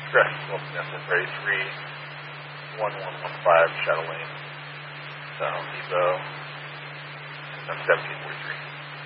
Correct. Wilson SF33, 1115 Shadow Lane, San Jose, 1743.